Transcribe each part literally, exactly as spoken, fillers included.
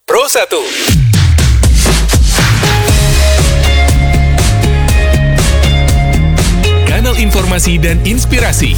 Pro satu. Kanal informasi dan inspirasi.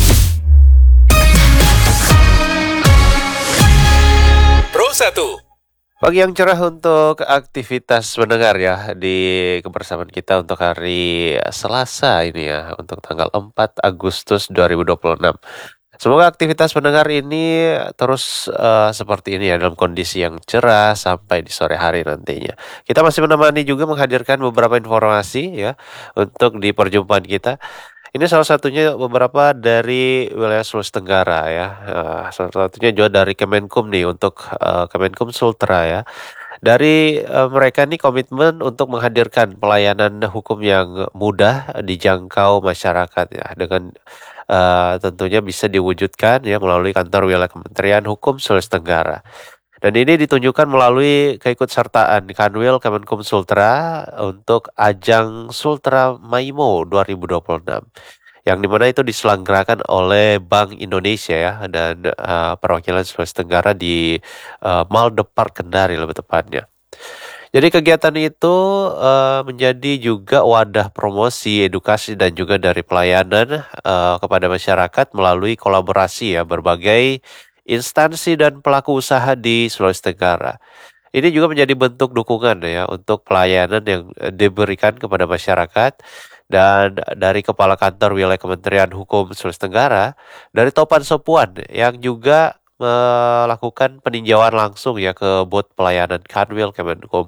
Pro satu. Pagi yang cerah untuk aktivitas mendengar ya di kebersamaan kita untuk hari Selasa ini ya, untuk tanggal empat Agustus dua ribu dua puluh enam. Semoga aktivitas pendengar ini terus uh, seperti ini ya, dalam kondisi yang cerah sampai di sore hari nantinya. Kita masih menemani juga menghadirkan beberapa informasi ya untuk di perjumpaan kita. Ini salah satunya beberapa dari wilayah Sulawesi Tenggara ya. Uh, salah satunya juga dari Kemenkum nih untuk uh, Kemenkum Sultra ya. Dari uh, mereka nih komitmen untuk menghadirkan pelayanan hukum yang mudah dijangkau masyarakat ya, dengan uh, tentunya bisa diwujudkan ya melalui kantor wilayah Kementerian Hukum Sulawesi Tenggara. Dan ini ditunjukkan melalui keikutsertaan Kanwil Kemenkum Sultra untuk ajang Sultra Maimo dua ribu dua puluh enam. Yang dimana itu diselenggarakan oleh Bank Indonesia ya, dan uh, perwakilan Sulawesi Tenggara di uh, Malde Park Kendari lebih tepatnya. Jadi kegiatan itu uh, menjadi juga wadah promosi, edukasi dan juga dari pelayanan uh, kepada masyarakat melalui kolaborasi ya berbagai instansi dan pelaku usaha di Sulawesi Tenggara. Ini juga menjadi bentuk dukungan ya untuk pelayanan yang eh, diberikan kepada masyarakat, dan dari Kepala Kantor Wilayah Kementerian Hukum Sulawesi Tenggara, dari Topan Sopuan yang juga melakukan peninjauan langsung ya ke booth pelayanan Kanwil Kemenkum.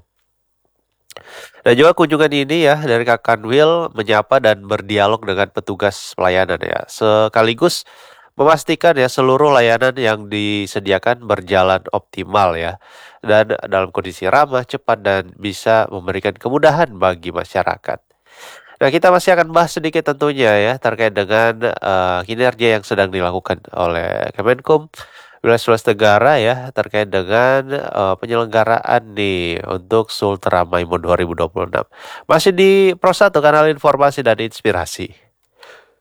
Dan juga kunjungan ini ya dari Kak Kanwil menyapa dan berdialog dengan petugas pelayanan ya, sekaligus memastikan ya seluruh layanan yang disediakan berjalan optimal ya, dan dalam kondisi ramah, cepat dan bisa memberikan kemudahan bagi masyarakat. Nah, kita masih akan bahas sedikit tentunya ya terkait dengan uh, kinerja yang sedang dilakukan oleh Kemenkum wilayah Sulawesi Tenggara ya terkait dengan uh, penyelenggaraan nih untuk Sultra Maimo dua ribu dua puluh enam. Masih di Pro satu, kanal informasi dan inspirasi.